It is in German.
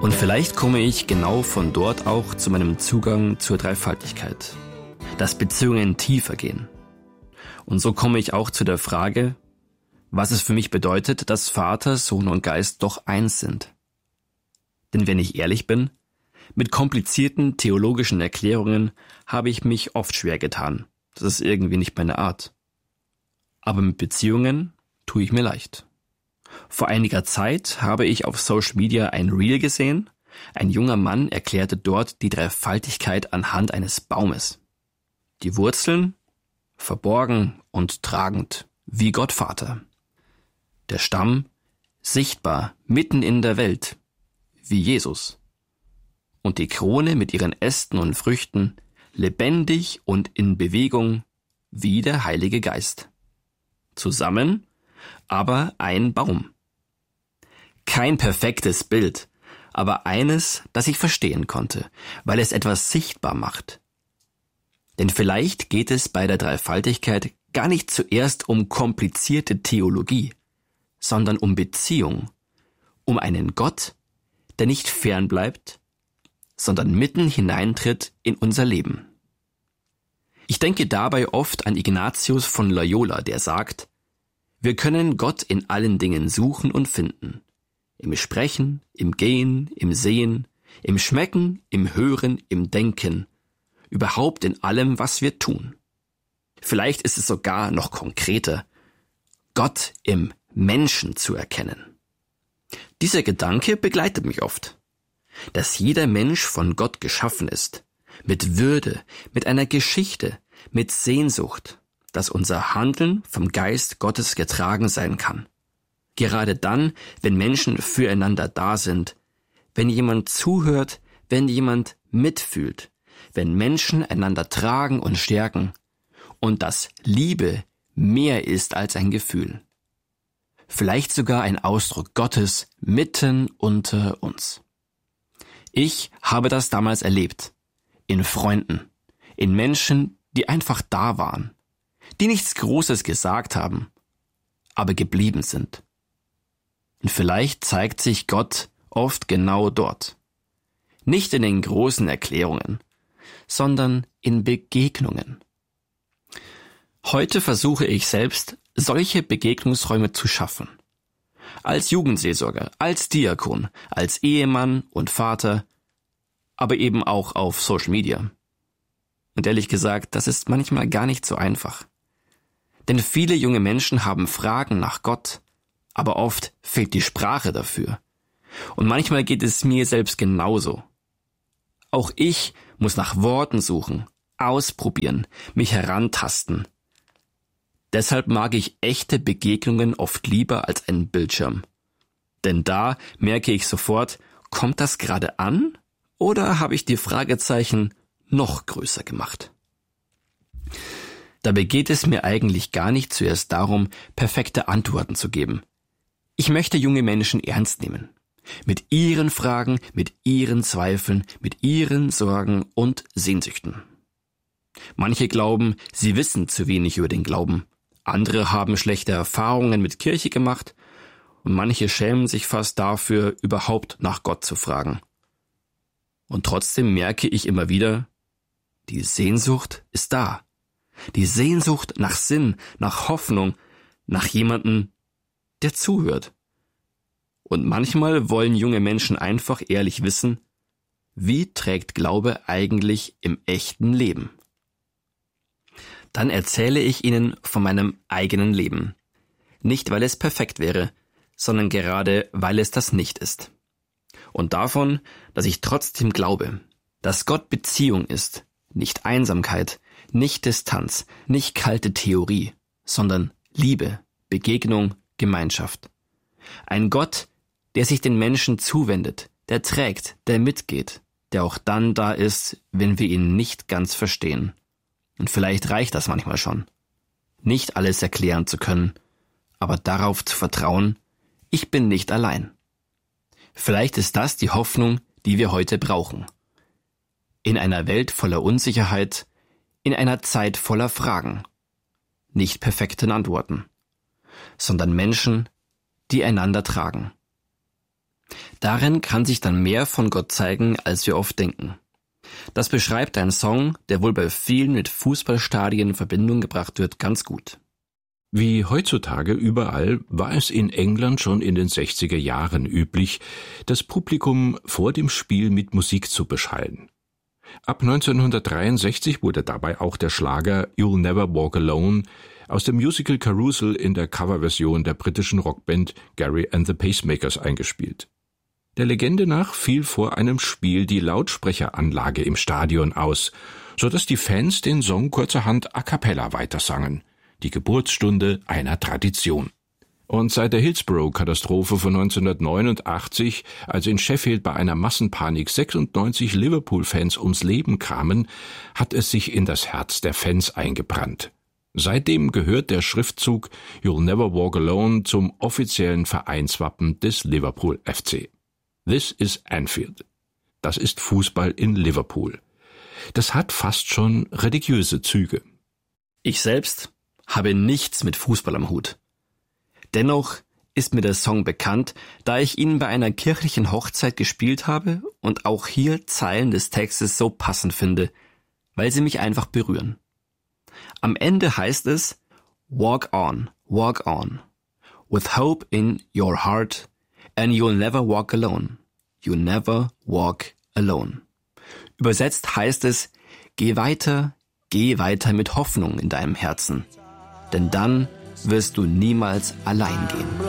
Und vielleicht komme ich genau von dort auch zu meinem Zugang zur Dreifaltigkeit, dass Beziehungen tiefer gehen. Und so komme ich auch zu der Frage, was es für mich bedeutet, dass Vater, Sohn und Geist doch eins sind. Denn wenn ich ehrlich bin, mit komplizierten theologischen Erklärungen habe ich mich oft schwer getan. Das ist irgendwie nicht meine Art. Aber mit Beziehungen tue ich mir leicht. Vor einiger Zeit habe ich auf Social Media ein Reel gesehen. Ein junger Mann erklärte dort die Dreifaltigkeit anhand eines Baumes. Die Wurzeln verborgen und tragend, wie Gott Vater. Der Stamm sichtbar mitten in der Welt, wie Jesus. Und die Krone mit ihren Ästen und Früchten lebendig und in Bewegung, wie der Heilige Geist. Zusammen, aber ein Baum. Kein perfektes Bild, aber eines, das ich verstehen konnte, weil es etwas sichtbar macht. Denn vielleicht geht es bei der Dreifaltigkeit gar nicht zuerst um komplizierte Theologie, sondern um Beziehung, um einen Gott, der nicht fern bleibt, sondern mitten hineintritt in unser Leben. Ich denke dabei oft an Ignatius von Loyola, der sagt, wir können Gott in allen Dingen suchen und finden. Im Sprechen, im Gehen, im Sehen, im Schmecken, im Hören, im Denken, überhaupt in allem, was wir tun. Vielleicht ist es sogar noch konkreter, Gott im Menschen zu erkennen. Dieser Gedanke begleitet mich oft, dass jeder Mensch von Gott geschaffen ist, mit Würde, mit einer Geschichte, mit Sehnsucht, dass unser Handeln vom Geist Gottes getragen sein kann. Gerade dann, wenn Menschen füreinander da sind, wenn jemand zuhört, wenn jemand mitfühlt, wenn Menschen einander tragen und stärken und dass Liebe mehr ist als ein Gefühl. Vielleicht sogar ein Ausdruck Gottes mitten unter uns. Ich habe das damals erlebt. In Freunden, in Menschen, die einfach da waren, die nichts Großes gesagt haben, aber geblieben sind. Und vielleicht zeigt sich Gott oft genau dort. Nicht in den großen Erklärungen, sondern in Begegnungen. Heute versuche ich selbst, solche Begegnungsräume zu schaffen. Als Jugendseelsorger, als Diakon, als Ehemann und Vater, aber eben auch auf Social Media. Und ehrlich gesagt, das ist manchmal gar nicht so einfach. Denn viele junge Menschen haben Fragen nach Gott, aber oft fehlt die Sprache dafür. Und manchmal geht es mir selbst genauso. Auch ich muss nach Worten suchen, ausprobieren, mich herantasten. Deshalb mag ich echte Begegnungen oft lieber als einen Bildschirm. Denn da merke ich sofort, kommt das gerade an oder habe ich die Fragezeichen noch größer gemacht? Dabei geht es mir eigentlich gar nicht zuerst darum, perfekte Antworten zu geben. Ich möchte junge Menschen ernst nehmen. Mit ihren Fragen, mit ihren Zweifeln, mit ihren Sorgen und Sehnsüchten. Manche glauben, sie wissen zu wenig über den Glauben. Andere haben schlechte Erfahrungen mit Kirche gemacht und manche schämen sich fast dafür, überhaupt nach Gott zu fragen. Und trotzdem merke ich immer wieder, die Sehnsucht ist da. Die Sehnsucht nach Sinn, nach Hoffnung, nach jemandem, der zuhört. Und manchmal wollen junge Menschen einfach ehrlich wissen, wie trägt Glaube eigentlich im echten Leben? Dann erzähle ich ihnen von meinem eigenen Leben. Nicht, weil es perfekt wäre, sondern gerade, weil es das nicht ist. Und davon, dass ich trotzdem glaube, dass Gott Beziehung ist, nicht Einsamkeit, nicht Distanz, nicht kalte Theorie, sondern Liebe, Begegnung, Gemeinschaft. Ein Gott, der sich den Menschen zuwendet, der trägt, der mitgeht, der auch dann da ist, wenn wir ihn nicht ganz verstehen. Und vielleicht reicht das manchmal schon. Nicht alles erklären zu können, aber darauf zu vertrauen, ich bin nicht allein. Vielleicht ist das die Hoffnung, die wir heute brauchen. In einer Welt voller Unsicherheit, in einer Zeit voller Fragen. Nicht perfekten Antworten, sondern Menschen, die einander tragen. Darin kann sich dann mehr von Gott zeigen, als wir oft denken. Das beschreibt ein Song, der wohl bei vielen mit Fußballstadien in Verbindung gebracht wird, ganz gut. Wie heutzutage überall war es in England schon in den 60er Jahren üblich, das Publikum vor dem Spiel mit Musik zu beschallen. Ab 1963 wurde dabei auch der Schlager You'll Never Walk Alone aus dem Musical Carousel in der Coverversion der britischen Rockband Gary and the Pacemakers eingespielt. Der Legende nach fiel vor einem Spiel die Lautsprecheranlage im Stadion aus, sodass die Fans den Song kurzerhand a cappella weitersangen. Die Geburtsstunde einer Tradition. Und seit der Hillsborough-Katastrophe von 1989, als in Sheffield bei einer Massenpanik 96 Liverpool-Fans ums Leben kamen, hat es sich in das Herz der Fans eingebrannt. Seitdem gehört der Schriftzug You'll Never Walk Alone zum offiziellen Vereinswappen des Liverpool FC. This is Anfield. Das ist Fußball in Liverpool. Das hat fast schon religiöse Züge. Ich selbst habe nichts mit Fußball am Hut. Dennoch ist mir der Song bekannt, da ich ihn bei einer kirchlichen Hochzeit gespielt habe und auch hier Zeilen des Textes so passend finde, weil sie mich einfach berühren. Am Ende heißt es: Walk on, with hope in your heart, and you'll never walk alone. You'll never walk alone. Übersetzt heißt es: Geh weiter mit Hoffnung in deinem Herzen. Denn dann wirst du niemals allein gehen.